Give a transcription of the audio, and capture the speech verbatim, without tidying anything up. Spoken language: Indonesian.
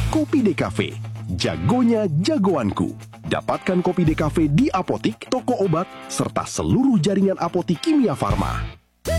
Kopi D Cafe, jagonya jagoanku. Dapatkan Kopi D Cafe di apotik, toko obat, serta seluruh jaringan apotik Kimia Farma.